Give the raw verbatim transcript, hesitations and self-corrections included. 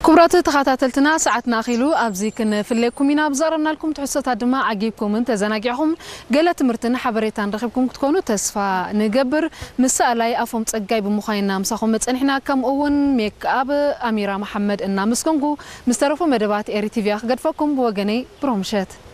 كبرات تخاتلتنا ساعتنا خيلو أبزي كن في اللي كمينا بزارنا لكم تحسوا دما عجيبكم انت زناجعهم قالت مرتنا حبريتان رخبكم تكونوا تسفى نجبر مسألة أفهم تسجى بمخاينا مساهم إحنا كم أون ميك أب أميرة محمد إننا مسكنجو مسترفو مدبات إيري تي في قد فكم بوجني برمشات